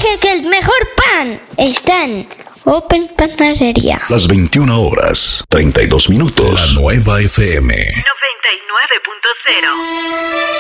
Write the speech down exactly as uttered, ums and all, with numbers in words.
dije que el mejor pan está en Open Panadería. Las veintiuna horas, treinta y dos minutos. La Nueva F M. noventa y nueve punto cero.